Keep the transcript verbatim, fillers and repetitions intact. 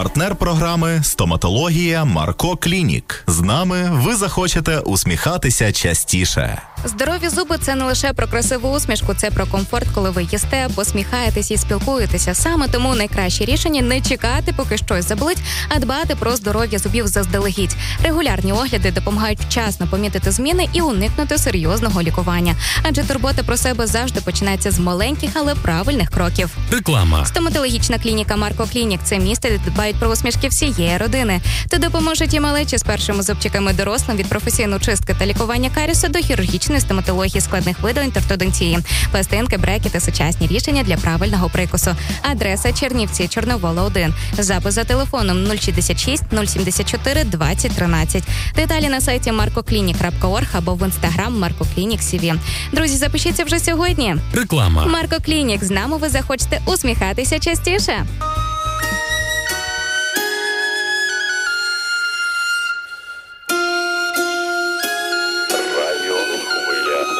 Партнер програми «Стоматологія Марко Клінік». З нами ви захочете усміхатися частіше. Здорові зуби – це не лише про красиву усмішку, це про комфорт, коли ви їсте, посміхаєтесь і спілкуєтеся. Саме тому найкраще рішення – не чекати, поки щось заболить, а дбати про здоров'я зубів заздалегідь. Регулярні огляди допомагають вчасно помітити зміни і уникнути серйозного лікування. Адже турбота про себе завжди починається з маленьких, але правильних кроків. Реклама. Стоматологічна клініка Марко Клінік – це місце, де дбають про усмішки всієї родини. Тут допоможуть і малечі з першими зубчиками, дорослим від професійної чистки та лікування карісу до хірургічної стоматології, складних видалень та ортодонтії, пластинки, брекети, сучасні рішення для правильного прикусу. Адреса: Чернівці, Чорновола, один. Запис за телефоном нуль шістдесят шість нуль сімдесят чотири двадцять тринадцять. Деталі на сайті марко клінік крапка орг або в інстаграм Марко Клінік Сі Ві. Друзі, запишіться вже сьогодні. Реклама. Марко Клінік. З нами ви захочете усміхатися частіше.